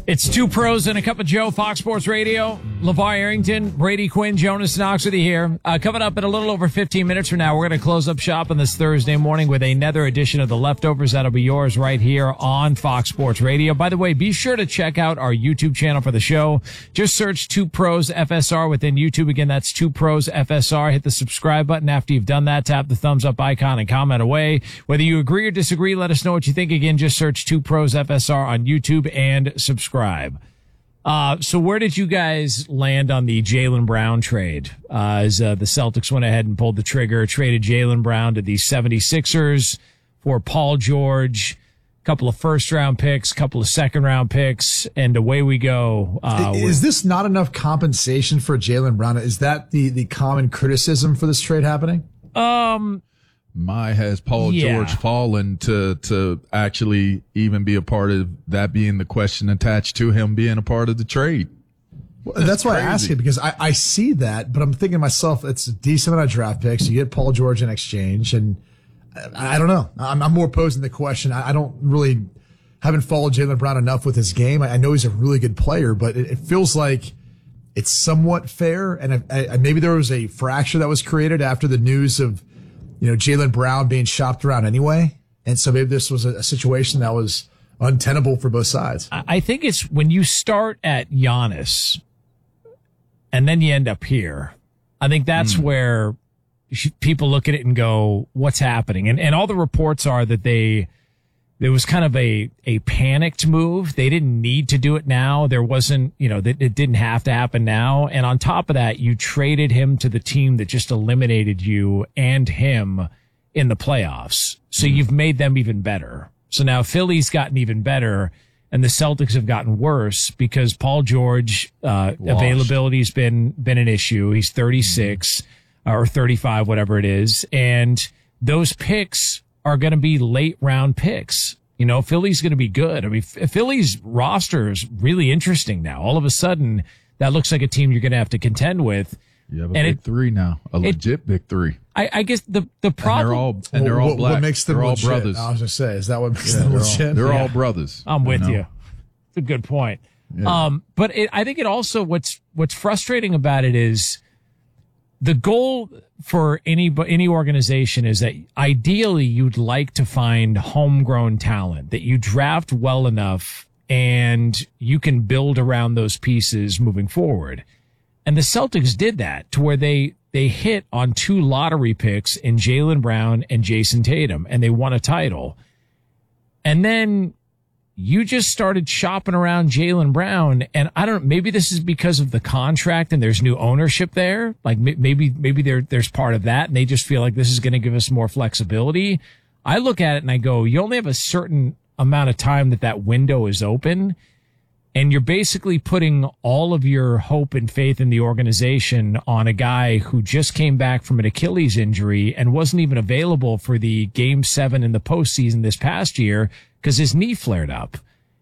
It's Two Pros and a Cup of Joe, Fox Sports Radio. LeVar Arrington, Brady Quinn, Jonas Knox with you here. Coming up in a little over 15 minutes from now, we're going to close up shop on this Thursday morning with another edition of The Leftovers. That'll be yours right here on Fox Sports Radio. By the way, be sure to check out our YouTube channel for the show. Just search Two Pros FSR within YouTube. Again, that's Two Pros FSR. Hit the subscribe button. After you've done that, tap the thumbs up icon and comment away. Whether you agree or disagree, let us know what you think. Again, just search Two Pros FSR on YouTube and subscribe. So where did you guys land on the Jaylen Brown trade? As the Celtics went ahead and pulled the trigger, traded Jaylen Brown to the 76ers for Paul George, a couple of first-round picks, a couple of second-round picks, and away we go. Is this not enough compensation for Jaylen Brown? Is that the common criticism for this trade happening? Has Paul George fallen to actually even be a part of that being the question attached to him being a part of the trade? Well, that's why I ask it, because I see that, but I'm thinking to myself, it's a decent amount of draft picks. You get Paul George in exchange, and I don't know. I'm more posing the question. I haven't followed Jaylen Brown enough with his game. I know he's a really good player, but it feels like it's somewhat fair. And maybe there was a fracture that was created after the news of Jaylen Brown being shopped around anyway. And so maybe this was a situation that was untenable for both sides. I think it's when you start at Giannis and then you end up here. I think that's where people look at it and go, what's happening? And all the reports are that there was kind of a panicked move. They didn't need to do it now. There wasn't, it didn't have to happen now. And on top of that, you traded him to the team that just eliminated you and him in the playoffs. So you've made them even better. So now Philly's gotten even better and the Celtics have gotten worse because Paul George, availability has been an issue. He's 36 or 35, whatever it is. And those picks are going to be late round picks. Philly's going to be good. I mean, Philly's roster is really interesting now. All of a sudden, that looks like a team you're going to have to contend with. You have a big three now, legit big three. I guess the problem. And they're all black. What makes them legit? All brothers. I was going to say, is that what makes them legit? They're all brothers. I'm with you. It's a good point. Yeah. But I think it also, what's frustrating about it is the goal for any organization is that ideally you'd like to find homegrown talent that you draft well enough and you can build around those pieces moving forward. And the Celtics did that to where they hit on 2 lottery picks in Jaylen Brown and Jason Tatum, and they won a title. And then you just started shopping around Jaylen Brown, and I don't know, maybe this is because of the contract and there's new ownership there. Like maybe there's part of that, and they just feel like this is going to give us more flexibility. I look at it and I go, you only have a certain amount of time that window is open, and you're basically putting all of your hope and faith in the organization on a guy who just came back from an Achilles injury and wasn't even available for the Game 7 in the postseason this past year because his knee flared up.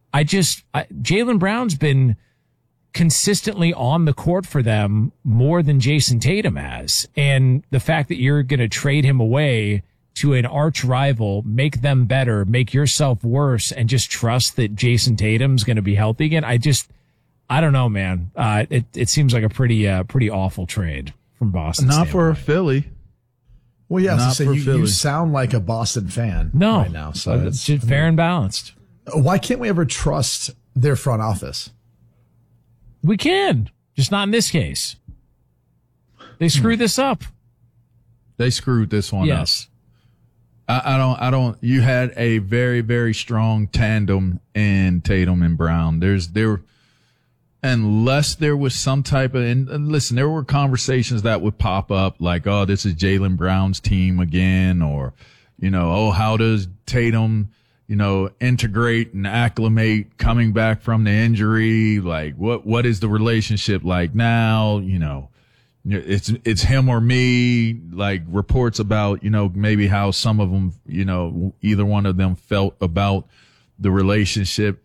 Jaylen Brown's been consistently on the court for them more than Jason Tatum has. And the fact that you're going to trade him away to an arch rival, make them better, make yourself worse, and just trust that Jason Tatum's going to be healthy again. I don't know, man. It seems like a pretty awful trade from Boston. Not for Philly. Well, yeah, so you sound like a Boston fan right now. So it's just fair and balanced. Why can't we ever trust their front office? We can, just not in this case. They screwed this up. They screwed this one up. Yes. I don't, you had a very, very strong tandem in Tatum and Brown. Unless there was some type of, and listen, there were conversations that would pop up like, oh, this is Jaylen Brown's team again, or, how does Tatum, integrate and acclimate coming back from the injury? Like, what is the relationship like now? It's him or me, like reports about, maybe how some of them, either one of them felt about the relationship.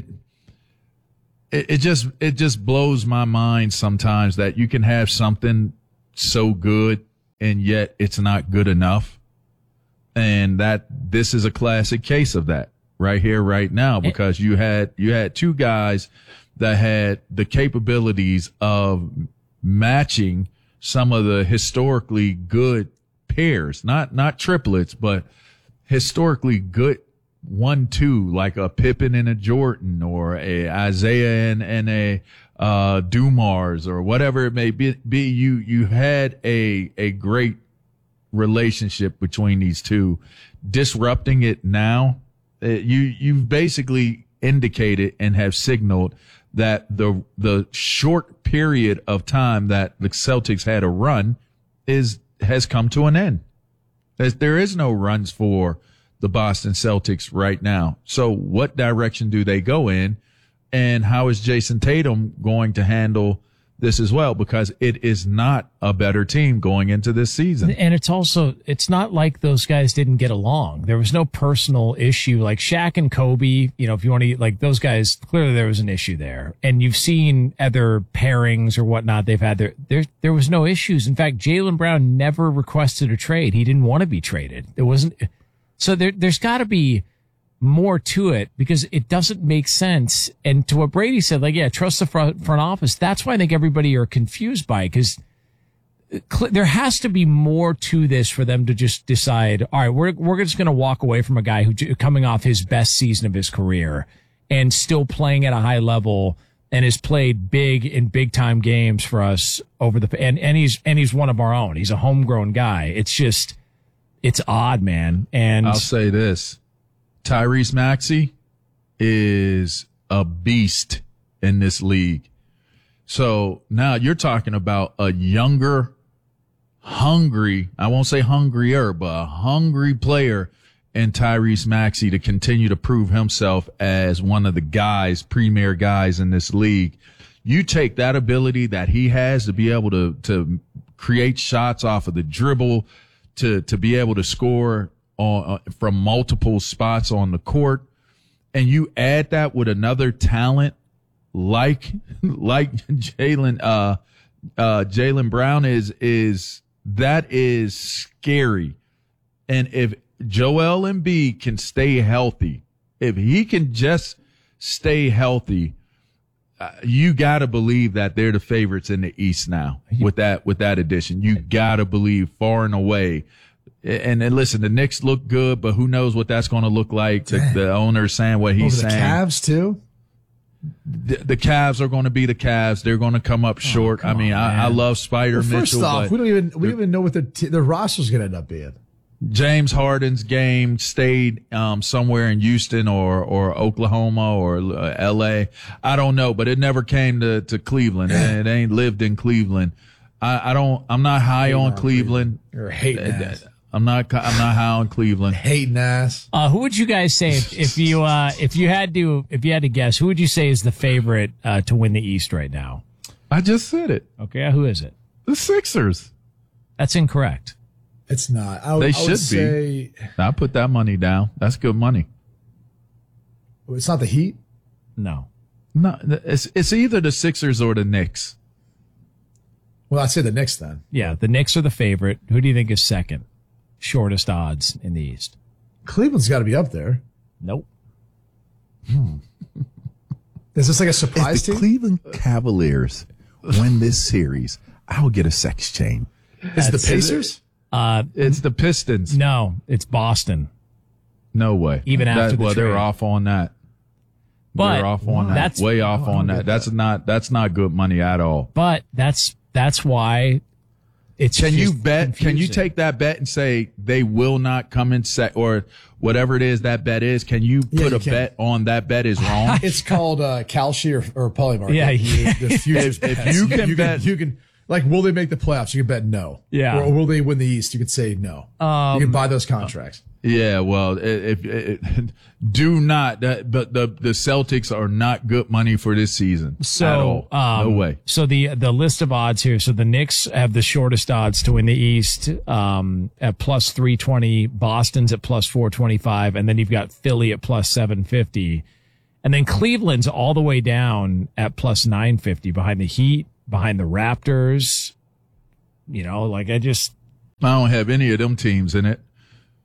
It just blows my mind sometimes that you can have something so good and yet it's not good enough. And that this is a classic case of that right here, right now, because you had two guys that had the capabilities of matching some of the historically good pairs, not triplets, but historically good 1-2, like a Pippen and a Jordan, or a Isaiah and a Dumars, or whatever it may be. You had a great relationship between these two. Disrupting it now, you've basically indicated and have signaled that the short period of time that the Celtics had a run has come to an end. There is no runs for the Boston Celtics right now. So what direction do they go in, and how is Jason Tatum going to handle this as well? Because it is not a better team going into this season. And it's not like those guys didn't get along. There was no personal issue like Shaq and Kobe. You know, if you want to, like, those guys, clearly there was an issue there. And you've seen other pairings or whatnot they've had there was no issues. In fact, Jaylen Brown never requested a trade. He didn't want to be traded. There wasn't. So there's got to be more to it, because it doesn't make sense. And to what Brady said, like, yeah, trust the front office. That's why I think everybody are confused by it, because there has to be more to this for them to just decide, all right, we're just going to walk away from a guy who coming off his best season of his career and still playing at a high level and has played big in big time games for us and he's one of our own. He's a homegrown guy. It's odd, man. And I'll say this. Tyrese Maxey is a beast in this league. So now you're talking about a younger, hungry, I won't say hungrier, but a hungry player in Tyrese Maxey to continue to prove himself as one of the premier guys in this league. You take that ability that he has to be able to create shots off of the dribble, to be able to score from multiple spots on the court, and you add that with another talent like Jaylen Brown that is scary. And if Joel Embiid can stay healthy, if he can just stay healthy, you got to believe that they're the favorites in the East now with that addition. You got to believe far and away. And then listen, the Knicks look good, but who knows what that's going to look like. The owner's saying what he's saying. The Cavs too? The Cavs are going to be the Cavs. They're going to come up short. I mean, I love Spider Mitchell. First off, we don't even know what the roster's going to end up being. James Harden's game stayed somewhere in Houston or Oklahoma or LA. I don't know, but it never came to Cleveland. It ain't lived in Cleveland. I'm not high on Cleveland. You're hating ass. I'm not high on Cleveland. Hating ass. Who would you guys say if you had to guess, who would you say is the favorite to win the East right now? I just said it. Okay, who is it? The Sixers. That's incorrect. It's not. They should be. I'll put that money down. That's good money. It's not the Heat? No. No, it's either the Sixers or the Knicks. Well, I'd say the Knicks then. Yeah, the Knicks are the favorite. Who do you think is second? Shortest odds in the East. Cleveland's got to be up there. Nope. Is this like a surprise if the team? Cleveland Cavaliers win this series, I'll get a sex chain. Is it the Pacers? It's the Pistons. No, it's Boston. No way. Even after the trade. They're off on that. But they're off on that. that's way off on that. That's not good money at all. But that's why it's. Can you just bet? confusing. Can you take that bet and say they will not come in set or whatever it is that bet is? Can you put a bet on that bet is wrong? It's called Kalshi or Polymarket. Yeah. The futures If you can bet, you can. Like, will they make the playoffs? You can bet no. Yeah. Or will they win the East? You could say no. You can buy those contracts. Yeah, well, do not. But the Celtics are not good money for this season. So, at all. No way. So the list of odds here. So the Knicks have the shortest odds to win the East, at plus 320. Boston's at plus 425. And then you've got Philly at plus 750. And then Cleveland's all the way down at plus 950 behind the Heat, behind the Raptors. You know, like I don't have any of them teams in it.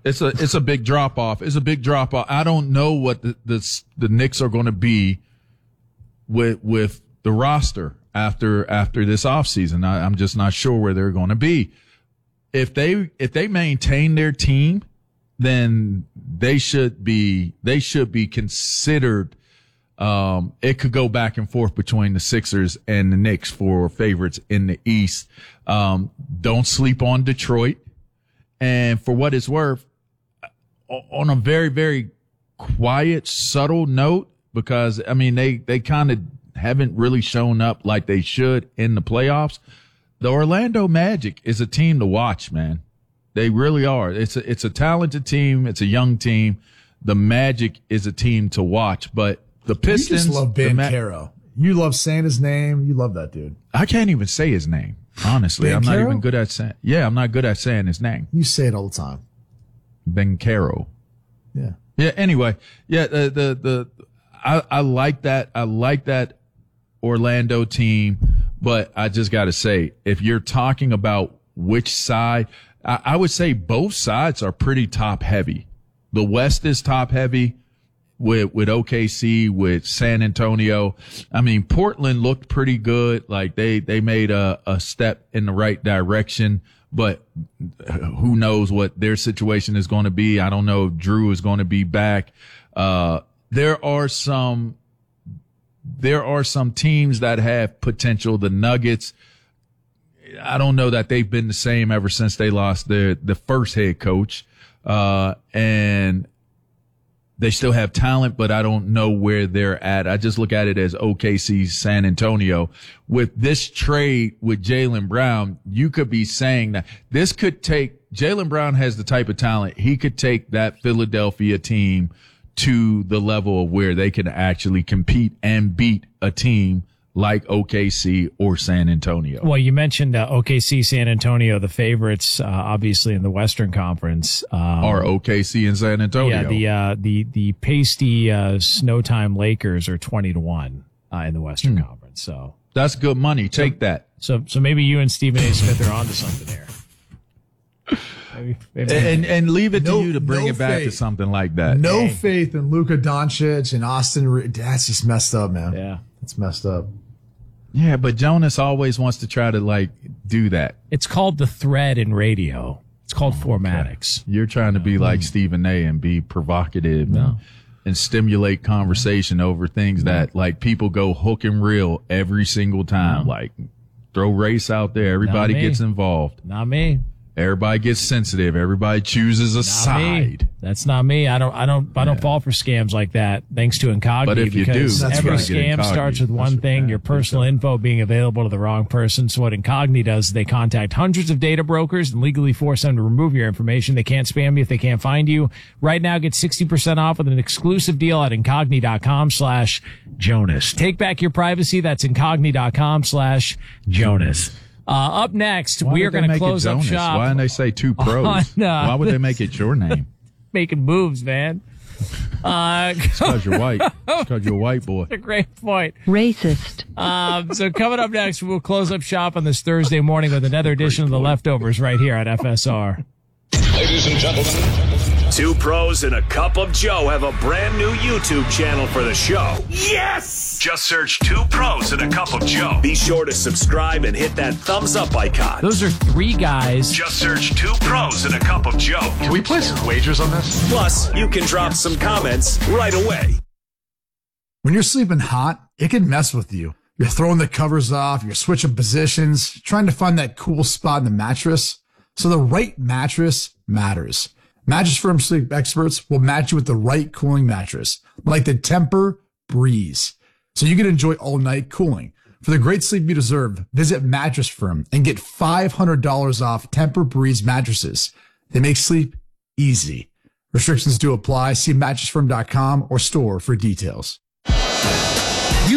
It's a big drop off. It's a big drop off. I don't know what the Knicks are going to be with the roster after this offseason. I'm just not sure where they're going to be. If they maintain their team, then they should be considered. It could go back and forth between the Sixers and the Knicks for favorites in the East. Don't sleep on Detroit. And for what it's worth, on a very, very quiet, subtle note, because I mean, they kind of haven't really shown up like they should in the playoffs. The Orlando Magic is a team to watch, man. They really are. It's a talented team. It's a young team. The Magic is a team to watch, but the Pistons. You just love Banchero. You love saying his name. You love that dude. I can't even say his name. Honestly, I'm not even good at saying. Yeah, I'm not good at saying his name. You say it all the time. Banchero. Yeah. Yeah. Anyway, yeah. I like that. I like that Orlando team, but I just got to say, if you're talking about which side, I would say both sides are pretty top heavy. The West is top heavy with OKC, with San Antonio. I mean, Portland looked pretty good. Like they made a step in the right direction, but who knows what their situation is going to be. I don't know if Drew is going to be back. There are some teams that have potential. The Nuggets, I don't know that they've been the same ever since they lost the first head coach. And they still have talent, but I don't know where they're at. I just look at it as OKC, San Antonio. With this trade with Jaylen Brown, you could be saying that this could take, Jaylen Brown has the type of talent. He could take that Philadelphia team to the level of where they can actually compete and beat a team like OKC or San Antonio. Well, you mentioned OKC, San Antonio, the favorites, obviously in the Western Conference. Are OKC and San Antonio. Yeah, the pasty Snowtime Lakers are 20-1 in the Western Conference. So that's good money. Take that. So maybe you and Stephen A. Smith are onto something here. Maybe. And leave it to you to bring it back to something like that. No faith in Luka Doncic and Austin. That's just messed up, man. Yeah, it's messed up. Yeah, but Jonas always wants to try to do that. It's called the thread in radio. It's called formatics. You're trying to be like Stephen A. and be provocative and stimulate conversation over things that people go hook and reel every single time. Like throw race out there. Everybody gets involved. Not me. Everybody gets sensitive. Everybody chooses a side. Me. That's not me. I don't fall for scams like that. Thanks to Incogni. But if you do, every scam starts with one thing: your personal info being available to the wrong person. So what Incogni does is they contact hundreds of data brokers and legally force them to remove your information. They can't spam you if they can't find you. Right now, get 60% off with an exclusive deal at Incogni.com/Jonas. Take back your privacy. That's Incogni.com/Jonas. Up next, we are going to close up shop. Why didn't they say two pros? Why would they make it your name? Making moves, man. It's because you're white. It's because you're a white boy. That's a great point. Racist. So coming up next, we'll close up shop on this Thursday morning with another edition of The Leftovers right here at FSR. Ladies and gentlemen, Two Pros and a Cup of Joe have a brand new YouTube channel for the show. Yes! Just search Two Pros and a Cup of Joe. Be sure to subscribe and hit that thumbs up icon. Those are three guys. Just search Two Pros and a Cup of Joe. Can we place some wagers on this? Plus, you can drop some comments right away. When you're sleeping hot, it can mess with you. You're throwing the covers off, you're switching positions, trying to find that cool spot in the mattress. So the right mattress matters. Mattress Firm sleep experts will match you with the right cooling mattress, like the Tempur-Breeze, so you can enjoy all-night cooling. For the great sleep you deserve, visit Mattress Firm and get $500 off Tempur-Breeze mattresses. They make sleep easy. Restrictions do apply. See mattressfirm.com or store for details. You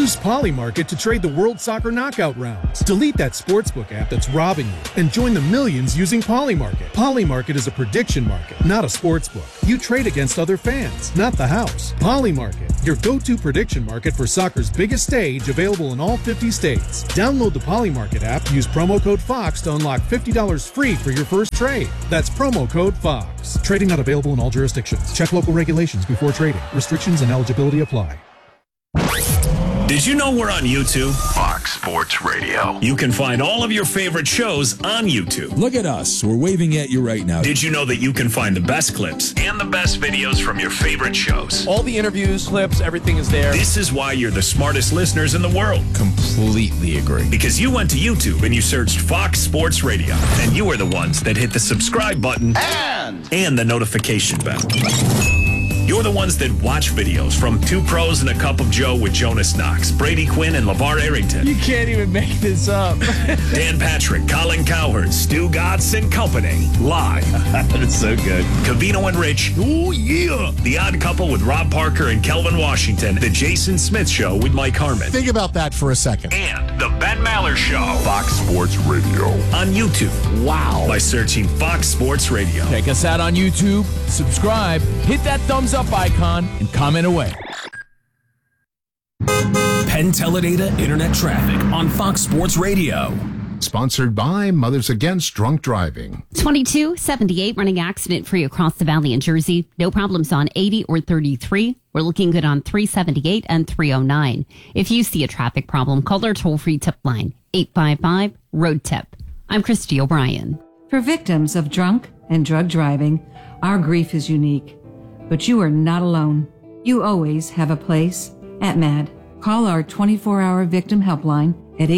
Use Polymarket to trade the World Soccer Knockout rounds. Delete that sportsbook app that's robbing you and join the millions using Polymarket. Polymarket is a prediction market, not a sportsbook. You trade against other fans, not the house. Polymarket, your go-to prediction market for soccer's biggest stage, available in all 50 states. Download the Polymarket app, use promo code FOX to unlock $50 free for your first trade. That's promo code FOX. Trading not available in all jurisdictions. Check local regulations before trading. Restrictions and eligibility apply. Did you know we're on YouTube? Fox Sports Radio. You can find all of your favorite shows on YouTube. Look at us. We're waving at you right now. Did you know that you can find the best clips and the best videos from your favorite shows? All the interviews, clips, everything is there. This is why you're the smartest listeners in the world. Completely agree. Because you went to YouTube and you searched Fox Sports Radio. And you are the ones that hit the subscribe button and the notification bell. You're the ones that watch videos from Two Pros and a Cup of Joe with Jonas Knox, Brady Quinn, and LeVar Arrington. You can't even make this up. Dan Patrick, Colin Cowherd, Stu Gatz and Company. Live. That's so good. Cavino and Rich. Oh, yeah. The Odd Couple with Rob Parker and Kelvin Washington. The Jason Smith Show with Mike Harmon. Think about that for a second. And The Ben Maller Show. Fox Sports Radio. On YouTube. Wow. By searching Fox Sports Radio. Check us out on YouTube. Subscribe. Hit that thumbs up icon and comment away. Penn Teledata Internet Traffic on Fox Sports Radio. Sponsored by Mothers Against Drunk Driving. 2278 running accident free across the valley in Jersey. No problems on 80 or 33. We're looking good on 378 and 309. If you see a traffic problem, call our toll-free tip line, 855-ROAD-TIP. I'm Christy O'Brien. For victims of drunk and drug driving, our grief is unique. But you are not alone. You always have a place at MAD. Call our 24-hour victim helpline at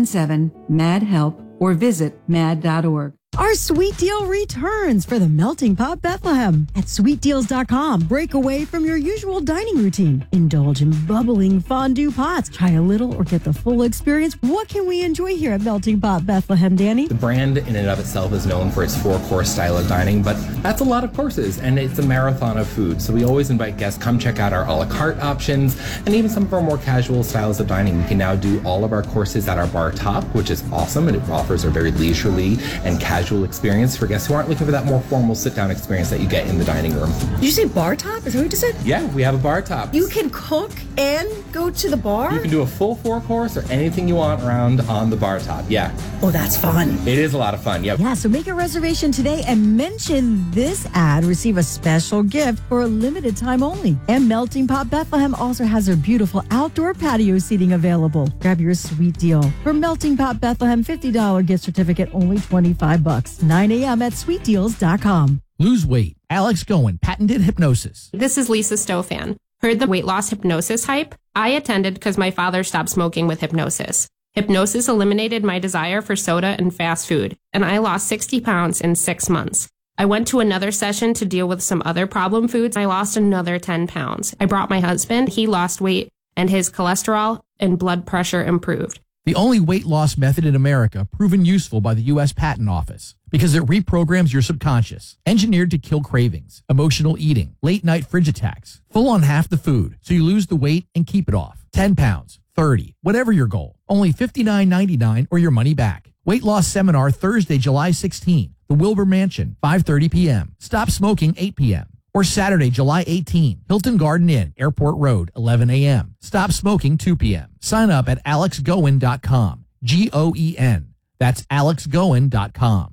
877-MAD-HELP or visit mad.org. Our sweet deal returns for the Melting Pot Bethlehem. At sweetdeals.com, break away from your usual dining routine. Indulge in bubbling fondue pots. Try a little or get the full experience. What can we enjoy here at Melting Pot Bethlehem, Danny? The brand in and of itself is known for its 4-course style of dining, but that's a lot of courses, and it's a marathon of food. So we always invite guests, come check out our a la carte options, and even some of our more casual styles of dining. We can now do all of our courses at our bar top, which is awesome, and it offers a very leisurely and casual experience for guests who aren't looking for that more formal sit-down experience that you get in the dining room. Did you say bar top? Is that what you said? Yeah, we have a bar top. You can cook and go to the bar? You can do a full 4-course or anything you want around on the bar top. Yeah. Oh, that's fun. It is a lot of fun. Yep. Yeah, so make a reservation today and mention this ad. Receive a special gift for a limited time only. And Melting Pot Bethlehem also has their beautiful outdoor patio seating available. Grab your sweet deal. For Melting Pot Bethlehem, $50 gift certificate, only $25. 9 a.m. at sweetdeals.com. Lose weight. Alex Goen, patented hypnosis. This is Lisa Stofan. Heard the weight loss hypnosis hype? I attended because my father stopped smoking with hypnosis. Hypnosis eliminated my desire for soda and fast food, and I lost 60 pounds in 6 months. I went to another session to deal with some other problem foods. I lost another 10 pounds. I brought my husband. He lost weight, and his cholesterol and blood pressure improved. The only weight loss method in America proven useful by the U.S. Patent Office because it reprograms your subconscious. Engineered to kill cravings, emotional eating, late night fridge attacks, full on half the food so you lose the weight and keep it off. 10 pounds, 30, whatever your goal. Only $59.99 or your money back. Weight loss seminar Thursday, July 16. The Wilbur Mansion, 5:30 p.m. Stop smoking, 8 p.m. Or Saturday, July 18, Hilton Garden Inn, Airport Road, 11 a.m. Stop smoking, 2 p.m. Sign up at alexgoen.com. Goen. That's alexgoen.com.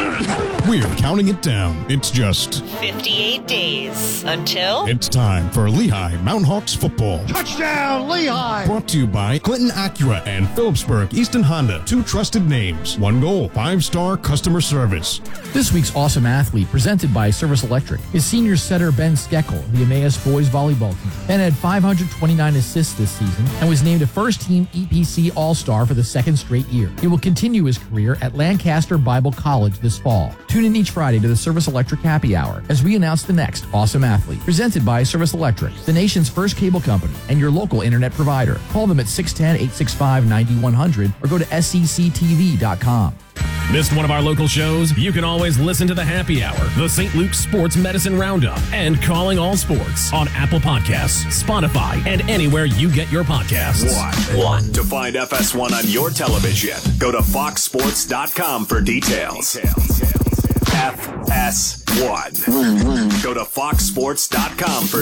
We're counting it down. It's just 58 days until it's time for Lehigh Mountain Hawks football. Touchdown, Lehigh! Brought to you by Clinton Acura and Phillipsburg Easton Honda. 2 trusted names. 1 goal. 5-star customer service. This week's awesome athlete, presented by Service Electric, is senior setter Ben Skeckel of the Emmaus boys volleyball team. Ben had 529 assists this season and was named a first-team EPC All-Star for the 2nd straight year. He will continue his career at Lancaster Bible College this fall. Tune in each Friday to the Service Electric Happy Hour as we announce the next awesome athlete. Presented by Service Electric, the nation's first cable company and your local internet provider. Call them at 610-865-9100 or go to SECTV.com. Missed one of our local shows? You can always listen to the Happy Hour, the St. Luke's Sports Medicine Roundup, and Calling All Sports on Apple Podcasts, Spotify, and anywhere you get your podcasts. One. To find FS1 on your television, go to foxsports.com for details. FS1. Go to foxsports.com for